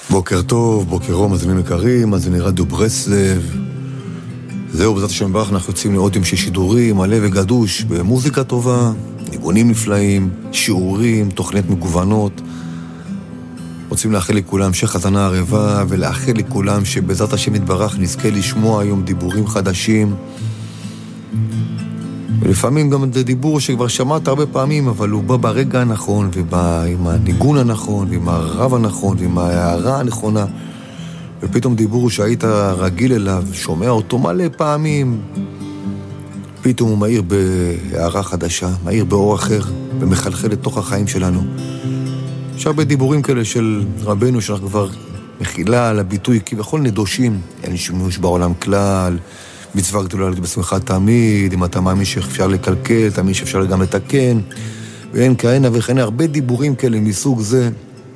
בוקר טוב, בוקר אור, מאזינים יקרים, מאזיני רדיו ברסלב. זהו, בעזרת השם ברך, אנחנו יוצאים לעוד יום של שידורים, מלא וגדוש, במוזיקה טובה, ניגונים נפלאים, שיעורים, תוכניות מגוונות. רוצים לאחל לכולם המשך האזנה ערבה, ולאחל לכולם שבעזרת השם יתברך נזכה לשמוע היום דיבורים חדשים. ולפעמים גם זה דיבור שכבר שמעת הרבה פעמים, אבל הוא בא ברגע הנכון, ובא עם הניגון הנכון, ועם הרב הנכון, ועם ההערה הנכונה. ופתאום דיבור שהיית רגיל אליו, שומע אותו מלא פעמים, פתאום הוא מהיר בהערה חדשה, מהיר באור אחר, ומחלחל לתוך החיים שלנו. יש הרבה דיבורים כאלה של רבנו, שאנחנו כבר מכילה על הביטוי, כביכול נדושים, אין שימוש בעולם כלל, מצווה גדולה להיות בשמחה תמיד, אם אתה מאמין שאפשר לקלקל, תאמין שאפשר גם לתקן, ואין כהנה וכהנה, הרבה דיבורים כאלה מסוג זה,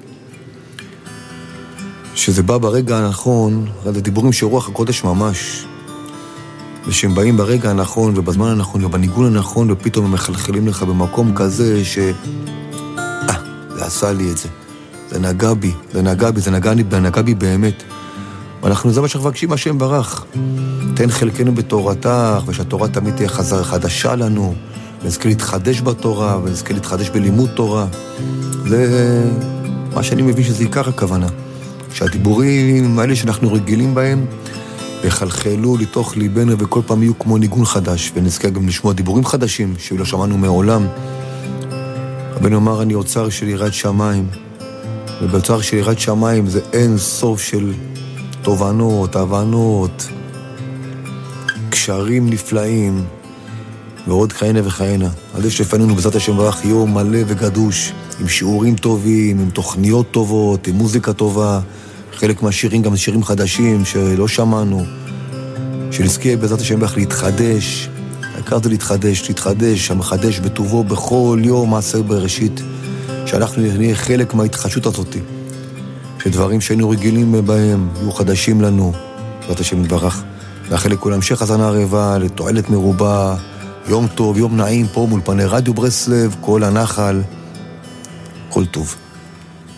שזה בא ברגע הנכון, זה דיבורים של רוח הקודש ממש, ושהם באים ברגע הנכון ובזמן הנכון ובניגון הנכון, ופתאום הם מחלחלים לך במקום כזה זה עשה לי את זה, זה נגע בי, זה נגע בי באמת. ואנחנו זה מה שאנחנו מבקשים השם ברך, תן חלקנו בתורתך, ושהתורה תמיד תהיה חדשה לנו, ונזכה להתחדש בתורה, ונזכה להתחדש בלימוד תורה. זה מה שאני מבין שזה עיקר הכוונה, שהדיבורים האלה שאנחנו רגילים בהם, יחלחלו לתוך ליבנו, וכל פעם יהיו כמו ניגון חדש, ונזכה גם לשמוע דיבורים חדשים, שלא שמענו מעולם. רבנו אמר, אני אוצר של יראת שמיים, ובאוצר של יראת שמיים זה אין סוף של תובנות, הבנות, קשרים נפלאים, ועוד כהנה וכהנה. אז יש לפנינו בעזרת השם ברך יום מלא וגדוש, עם שיעורים טובים, עם תוכניות טובות, עם מוזיקה טובה, חלק מהשירים גם שירים חדשים שלא שמענו, שנזכה בעזרת השם ברך להתחדש. העיקר זה להתחדש, המחדש בטובו בכל יום מעשה בראשית, שאנחנו נהיה חלק מההתחדשות הזאת, שדברים שהיינו רגילים בהם יהיו חדשים לנו, בעזרת השם יתברך. נאחל לכולם המשך האזנה ערבה, לתועלת מרובה, יום טוב, יום נעים פה מול פני רדיו ברסלב, כל הנחל, כל טוב.